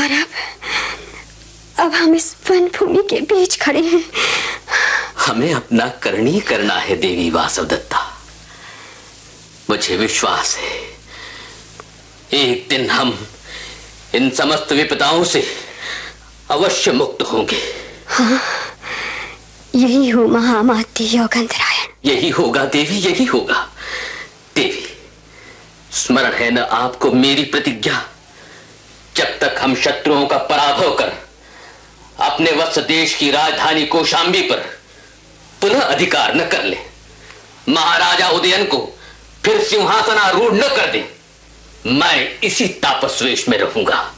और अब हम इस वन भूमि के बीच खड़े हैं। हमें अपना करनी करना है देवी वासवदत्ता। मुझे विश्वास है एक दिन हम इन समस्त विपदाओं से अवश्य मुक्त होंगे। हाँ, यही हो महामाती योगंधरायण। यही होगा देवी, यही होगा। देवी, स्मरण है न आपको मेरी प्रतिज्ञा? जब तक हम शत्रुओं का पराभव कर अपने वत्स देश की राजधानी कौशांबी पर पुनः अधिकार न कर ले, महाराजा उदयन को फिर सिंहासनारूढ़ न कर दे, मैं इसी तापस वेश में रहूंगा।